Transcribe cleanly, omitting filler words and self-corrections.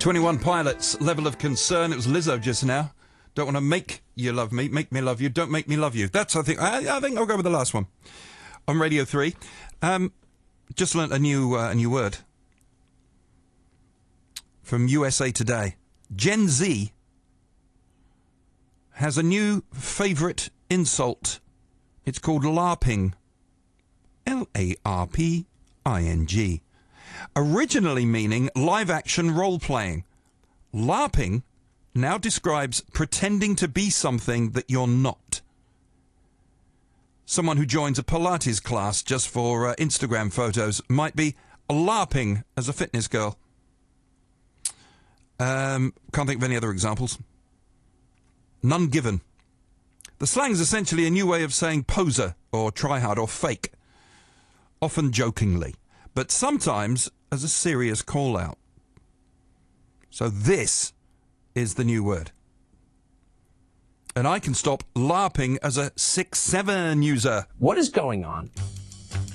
21 Pilots, Level of Concern. It was Lizzo just now. Don't want to make you love me, make me love you, don't make me love you. That's, I think I'll go with the last one. On Radio 3. Just learnt a new word from USA Today. Gen Z has a new favourite insult. It's called LARPing. LARPING. Originally meaning live-action role-playing. LARPing now describes pretending to be something that you're not. Someone who joins a Pilates class just for Instagram photos might be LARPing as a fitness girl. Can't think of any other examples. None given. The slang is essentially a new way of saying poser or tryhard or fake, often jokingly, but sometimes as a serious call-out. So this is the new word. And I can stop LARPing as a 6'7" user. What is going on?